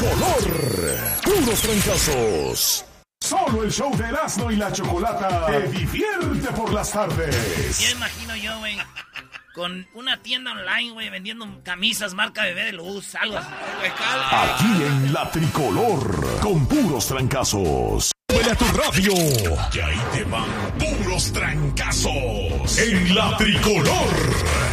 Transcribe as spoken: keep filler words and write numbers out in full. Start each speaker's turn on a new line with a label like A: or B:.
A: tricolor. Puros trancazos. Solo el show de Erasmo y la Chocolata te divierte por las tardes.
B: Ya imagino yo, güey, con una tienda online, güey, vendiendo camisas marca Bebé de Luz, algo así.
A: Aquí en la Tricolor, con puros trancazos. ¡Huele a tu radio! Y ahí te van puros trancazos en la Tricolor.